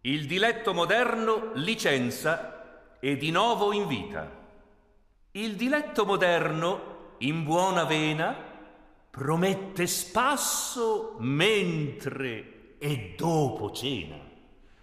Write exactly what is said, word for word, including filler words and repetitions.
Il diletto moderno licenza e di nuovo invita. Il diletto moderno, in buona vena, promette spasso mentre e dopo cena.